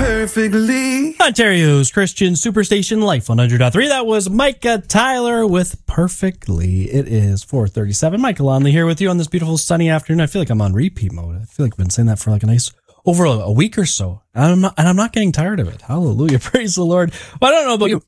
perfectly. Ontario's Christian Superstation Life 100.3. That was Micah Tyler with Perfectly. It is 4:37. Michael Lonley here with you on this beautiful sunny afternoon. I feel like I'm on repeat mode. I feel like I've been saying that for like a nice over a week or so. And I'm not getting tired of it. Hallelujah. Praise the Lord. Well, I don't know about you.